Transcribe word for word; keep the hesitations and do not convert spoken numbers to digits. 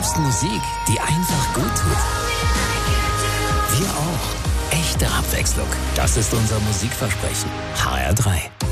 suchst Musik, die einfach gut tut? Wir auch. Echte Abwechslung. Das ist unser Musikversprechen. H R drei.